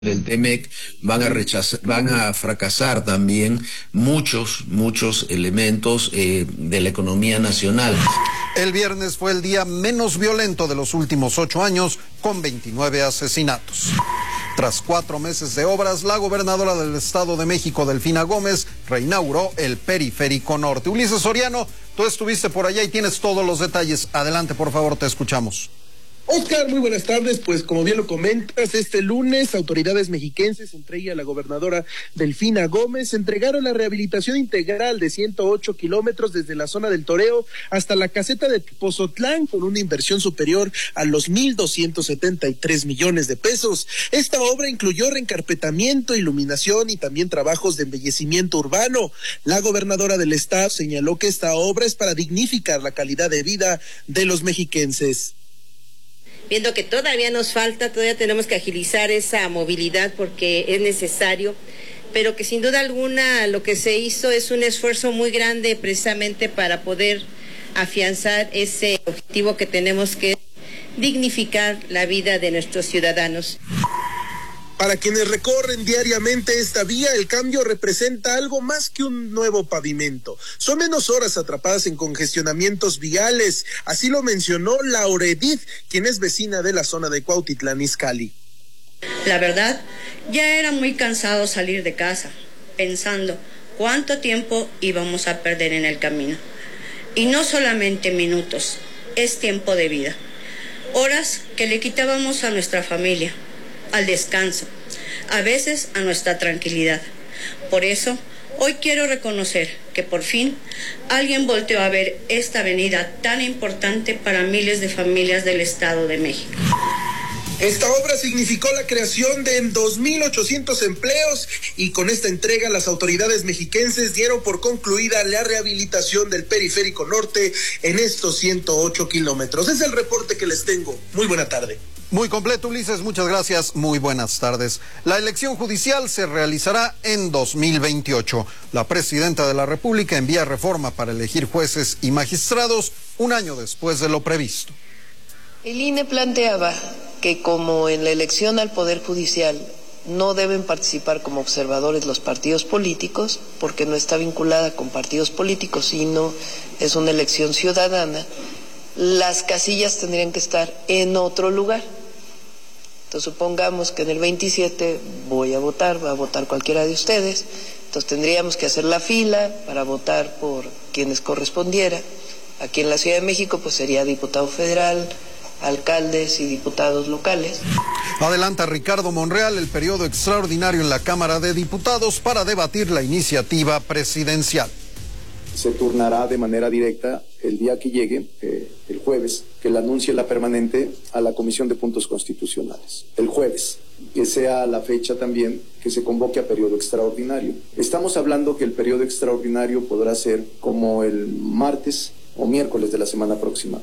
del TEMEC van a fracasar también muchos elementos de la economía nacional. El viernes fue el día menos violento de los últimos 8 años, con 29 asesinatos. Tras 4 meses de obras, la gobernadora del Estado de México, Delfina Gómez, reinauguró el Periférico Norte. Ulises Soriano, tú estuviste por allá y tienes todos los detalles. Adelante, por favor, te escuchamos. Oscar, muy buenas tardes. Pues como bien lo comentas, este lunes autoridades mexiquenses, entre ellas la gobernadora Delfina Gómez, entregaron la rehabilitación integral de 108 kilómetros desde la zona del Toreo hasta la caseta de Pozotlán, con una inversión superior a los 1,273 millones de pesos. Esta obra incluyó reencarpetamiento, iluminación y también trabajos de embellecimiento urbano. La gobernadora del estado señaló que esta obra es para dignificar la calidad de vida de los mexiquenses. Viendo que todavía nos falta, todavía tenemos que agilizar esa movilidad porque es necesario, pero que sin duda alguna lo que se hizo es un esfuerzo muy grande precisamente para poder afianzar ese objetivo que tenemos, que dignificar la vida de nuestros ciudadanos. Para quienes recorren diariamente esta vía, el cambio representa algo más que un nuevo pavimento. Son menos horas atrapadas en congestionamientos viales. Así lo mencionó Laura Edith, quien es vecina de la zona de Cuautitlán Izcalli. La verdad, ya era muy cansado salir de casa, pensando cuánto tiempo íbamos a perder en el camino. Y no solamente minutos, es tiempo de vida. Horas que le quitábamos a nuestra familia, al descanso, a veces a nuestra tranquilidad. Por eso, hoy quiero reconocer que por fin alguien volteó a ver esta avenida tan importante para miles de familias del Estado de México. Esta obra significó la creación de 2,800 empleos y con esta entrega las autoridades mexiquenses dieron por concluida la rehabilitación del Periférico Norte en estos 108 kilómetros. Es el reporte que les tengo. Muy buena tarde. Muy completo, Ulises, muchas gracias, muy buenas tardes. La elección judicial se realizará en 2028. La presidenta de la República envía reforma para elegir jueces y magistrados un año después de lo previsto. El INE planteaba que como en la elección al Poder Judicial no deben participar como observadores los partidos políticos, porque no está vinculada con partidos políticos, sino es una elección ciudadana, las casillas tendrían que estar en otro lugar. Entonces supongamos que en el 27 voy a votar, va a votar cualquiera de ustedes, entonces tendríamos que hacer la fila para votar por quienes correspondiera. Aquí en la Ciudad de México pues sería diputado federal, alcaldes y diputados locales. Adelanta Ricardo Monreal el periodo extraordinario en la Cámara de Diputados para debatir la iniciativa presidencial. Se turnará de manera directa el día que llegue, el jueves, que le anuncie la permanente a la Comisión de Puntos Constitucionales. El jueves, que sea la fecha también que se convoque a periodo extraordinario. Estamos hablando que el periodo extraordinario podrá ser como el martes o miércoles de la semana próxima.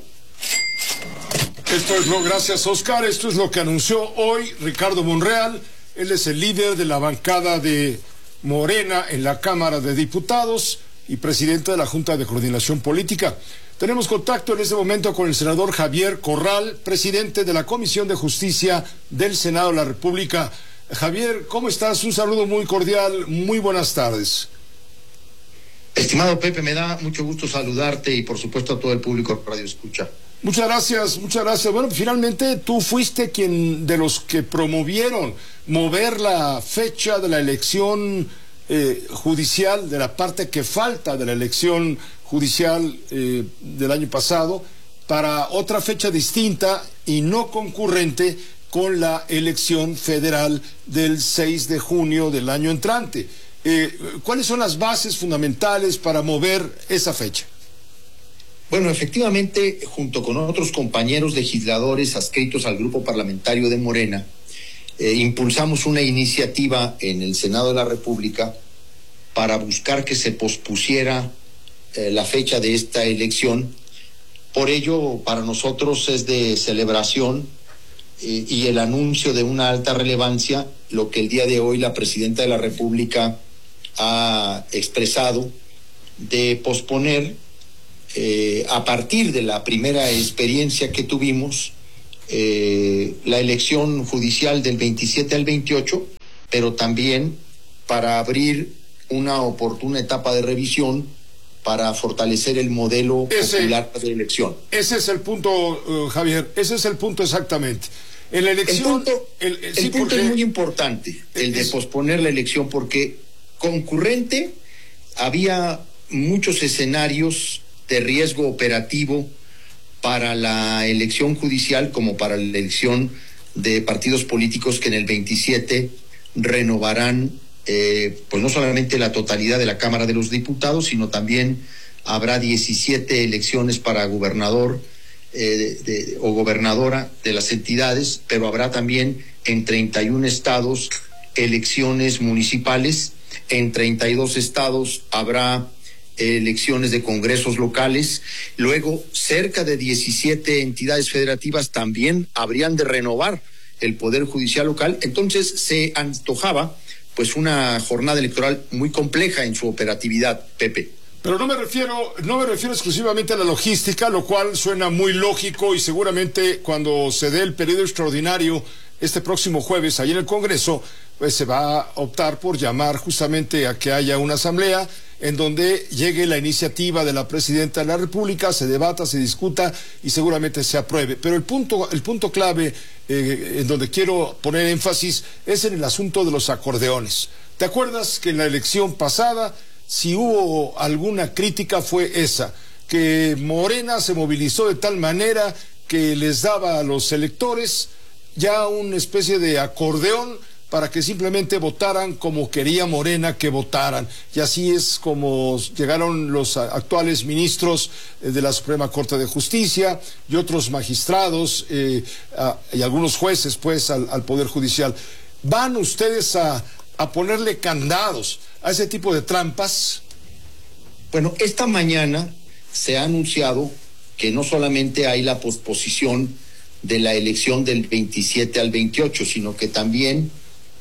Gracias, Oscar. Esto es lo que anunció hoy Ricardo Monreal. Él es el líder de la bancada de Morena en la Cámara de Diputados y presidente de la Junta de Coordinación Política. Tenemos contacto en este momento con el senador Javier Corral, presidente de la Comisión de Justicia del Senado de la República. Javier, ¿cómo estás? Un saludo muy cordial, muy buenas tardes. Estimado Pepe, me da mucho gusto saludarte y por supuesto a todo el público Radio Escucha. Muchas gracias, muchas gracias. Bueno, finalmente tú fuiste quien de los que promovieron mover la fecha de la elección judicial, de la parte que falta de la elección judicial del año pasado, para otra fecha distinta y no concurrente con la elección federal del 6 de junio del año entrante. ¿Cuáles son las bases fundamentales para mover esa fecha? Bueno, efectivamente, junto con otros compañeros legisladores adscritos al grupo parlamentario de Morena, impulsamos una iniciativa en el Senado de la República para buscar que se pospusiera la fecha de esta elección. Por ello, para nosotros es de celebración y el anuncio de una alta relevancia lo que el día de hoy la presidenta de la República ha expresado de posponer a partir de la primera experiencia que tuvimos la elección judicial del 27 al 28, pero también para abrir una oportuna etapa de revisión para fortalecer el modelo popular de elección. Ese es el punto, Javier, ese es el punto exactamente. En la elección... El punto es muy importante, el de posponer la elección, porque concurrente había muchos escenarios de riesgo operativo para la elección judicial como para la elección de partidos políticos que en el 27 renovarán pues no solamente la totalidad de la Cámara de los Diputados, sino también habrá 17 elecciones para gobernador o gobernadora de las entidades, pero habrá también en 31 estados elecciones municipales, en 32 estados habrá elecciones de congresos locales, luego cerca de 17 entidades federativas también habrían de renovar el Poder Judicial local. Entonces se antojaba pues una jornada electoral muy compleja en su operatividad, Pepe. Pero no me refiero exclusivamente a la logística, lo cual suena muy lógico, y seguramente cuando se dé el periodo extraordinario este próximo jueves ahí en el Congreso, pues se va a optar por llamar justamente a que haya una asamblea en donde llegue la iniciativa de la Presidenta de la República, se debata, se discuta y seguramente se apruebe. Pero el punto clave en donde quiero poner énfasis es en el asunto de los acordeones. ¿Te acuerdas que en la elección pasada, si hubo alguna crítica, fue esa, que Morena se movilizó de tal manera que les daba a los electores ya una especie de acordeón para que simplemente votaran como quería Morena que votaran? Y así es como llegaron los actuales ministros de la Suprema Corte de Justicia y otros magistrados y algunos jueces pues al Poder Judicial. ¿Van ustedes a ponerle candados a ese tipo de trampas? Bueno, esta mañana se ha anunciado que no solamente hay la posposición de la elección del 27 al 28, sino que también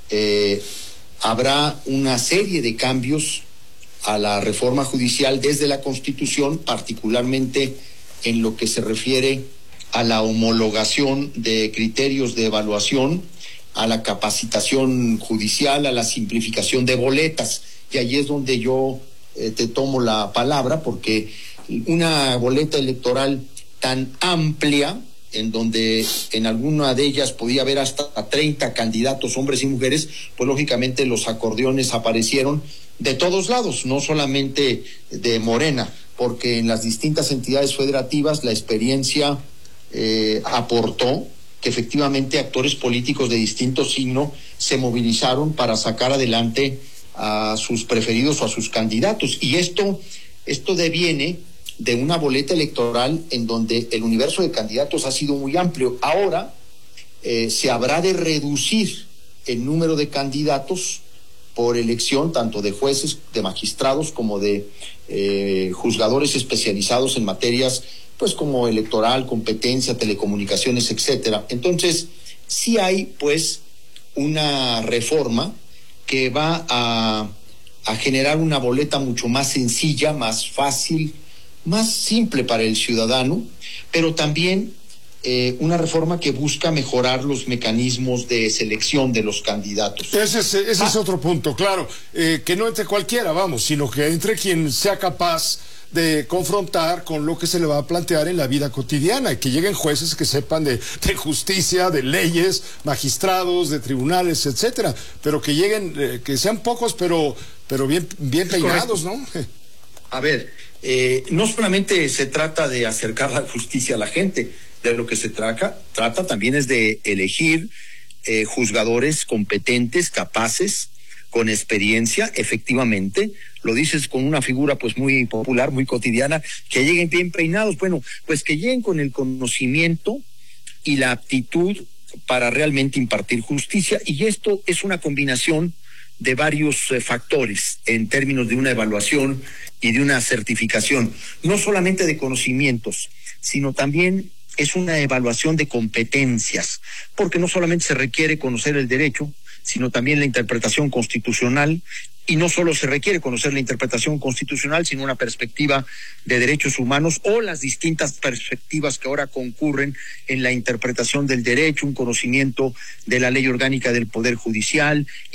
habrá una serie de cambios a la reforma judicial desde la Constitución, particularmente en lo que se refiere a la homologación de criterios de evaluación, a la capacitación judicial, a la simplificación de boletas. Y ahí es donde yo te tomo la palabra, porque una boleta electoral tan amplia, en donde en alguna de ellas podía haber hasta 30 candidatos, hombres y mujeres, pues lógicamente los acordeones aparecieron de todos lados, no solamente de Morena, porque en las distintas entidades federativas la experiencia aportó que efectivamente actores políticos de distinto signo se movilizaron para sacar adelante a sus preferidos o a sus candidatos. Y esto deviene de una boleta electoral en donde el universo de candidatos ha sido muy amplio. Ahora se habrá de reducir el número de candidatos por elección, tanto de jueces, de magistrados, como de juzgadores especializados en materias pues como electoral, competencia, telecomunicaciones, etcétera. Entonces, sí hay pues una reforma que va a generar una boleta mucho más sencilla, más fácil, más simple para el ciudadano, pero también una reforma que busca mejorar los mecanismos de selección de los candidatos. Ese es otro punto, claro, que no entre cualquiera, vamos, sino que entre quien sea capaz de confrontar con lo que se le va a plantear en la vida cotidiana, y que lleguen jueces que sepan de justicia, de leyes, magistrados, de tribunales, etcétera, pero que lleguen, que sean pocos, pero bien peinados, ¿no? A ver, no solamente se trata de acercar la justicia a la gente, de lo que se trata también es de elegir juzgadores competentes, capaces, con experiencia, efectivamente, lo dices con una figura pues muy popular, muy cotidiana, que lleguen bien peinados, bueno, pues que lleguen con el conocimiento y la aptitud para realmente impartir justicia, y esto es una combinación de varios factores en términos de una evaluación y de una certificación, no solamente de conocimientos, sino también es una evaluación de competencias, porque no solamente se requiere conocer el derecho, sino también la interpretación constitucional, y no solo se requiere conocer la interpretación constitucional, sino una perspectiva de derechos humanos o las distintas perspectivas que ahora concurren en la interpretación del derecho, un conocimiento de la ley orgánica del Poder Judicial